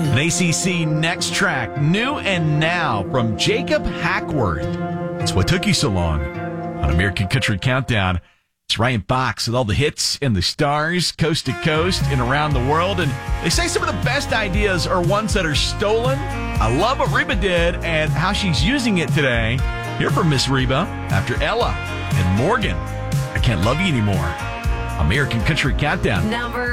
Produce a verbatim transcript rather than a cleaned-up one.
An A C C Next Track, New and Now from Jacob Hackworth. It's what took you so long on American Country Countdown. It's Ryan Fox with all the hits and the stars, coast to coast and around the world. And they say some of the best ideas are ones that are stolen. I love what Reba did and how she's using it today. Hear from Miss Reba after Ella and Morgan. I Can't Love You Anymore. American Country Countdown. Number